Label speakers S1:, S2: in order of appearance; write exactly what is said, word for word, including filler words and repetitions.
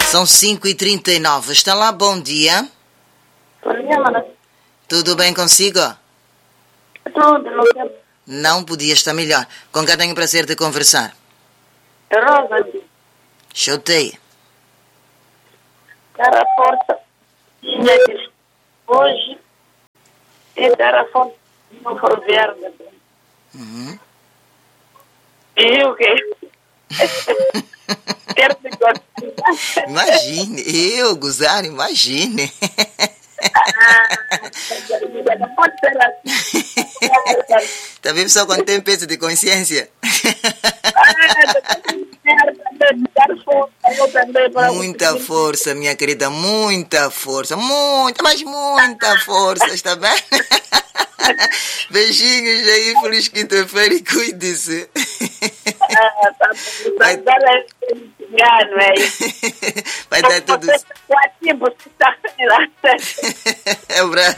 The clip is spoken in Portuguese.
S1: São cinco e trinta e nove. Está lá, bom dia.
S2: Bom dia, mana.
S1: Tudo bem consigo?
S2: Tudo, não quero.
S1: Não podia estar melhor. Com quem tenho o prazer de conversar?
S2: Rosa,
S1: Chutei.
S2: dar a força. Eles, hoje, é dar a força no governo.
S1: Uhum.
S2: E o quê? Quero te gostar.
S1: Imagine, eu gozar, imagine.
S2: Não pode ser assim.
S1: Está vendo só quando tem peso de consciência? Muita força, minha querida, muita força, muita, mas muita força, está bem? Beijinhos aí, feliz quinta-feira e cuide-se. Vai, vai dar tudo certo. É o braço.